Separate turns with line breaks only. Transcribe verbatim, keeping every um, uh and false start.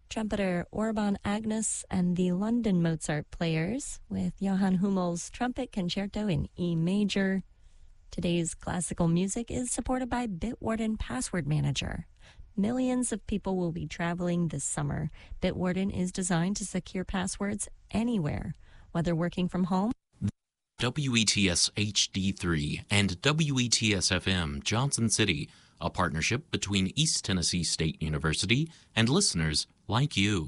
trumpeter Orban Agnes and the London Mozart Players with Johann Hummel's Trumpet Concerto in E major. Today's classical music is supported by Bitwarden Password Manager. Millions of people will be traveling this summer. Bitwarden is designed to secure passwords anywhere, whether working from home.
W E T S H D three and W E T S F M Johnson City, a partnership between East Tennessee State University and listeners like you.